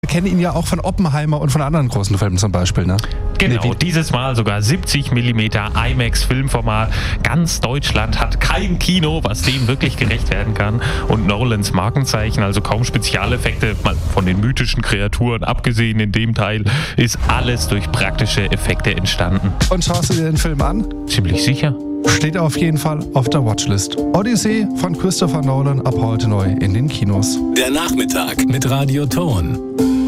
Wir kennen ihn ja auch von Oppenheimer und von anderen großen Filmen zum Beispiel, ne? Genau, dieses Mal sogar 70 mm IMAX-Filmformat. Ganz Deutschland hat kein Kino, was dem wirklich gerecht werden kann. Und Nolans Markenzeichen, also kaum Spezialeffekte, mal von den mythischen Kreaturen abgesehen in dem Teil, ist alles durch praktische Effekte entstanden. Und schaust du dir den Film an? Ziemlich sicher. Steht auf jeden Fall auf der Watchlist. Odyssey von Christopher Nolan ab heute neu in den Kinos. Der Nachmittag mit Radio Ton.